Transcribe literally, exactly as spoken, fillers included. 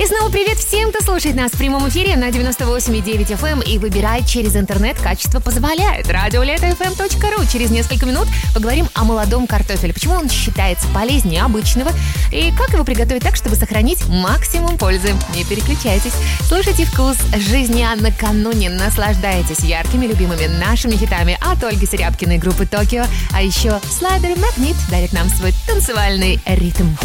И снова привет всем, кто слушает нас в прямом эфире на девяносто восемь и девять эф эм и выбирает через интернет. Качество позволяет. радио лето эф эм точка ру. Через несколько минут поговорим о молодом картофеле. Почему он считается полезнее обычного и как его приготовить так, чтобы сохранить максимум пользы. Не переключайтесь. Слушайте вкус жизни, а накануне наслаждайтесь яркими, любимыми нашими хитами от Ольги Серябкиной группы «Токио». А еще Слайдер и Магнит дарят нам свой танцевальный ритм.